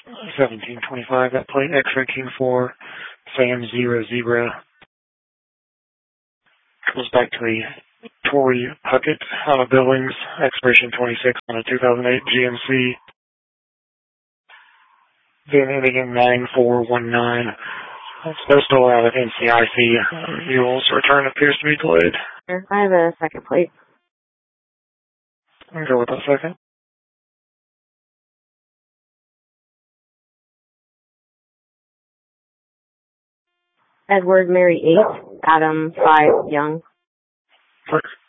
1725, that plate, X-ray King 4, Sam 0 Zebra. Goes back to the Tory Puckett out of Billings, expiration 26 on a 2008 GMC. Then ending 9419. They're still out of NCIC. Mule's return appears to be delayed. I have a second plate. I'll go with that second. Edward Mary 8, Adam 5 Young. Perfect.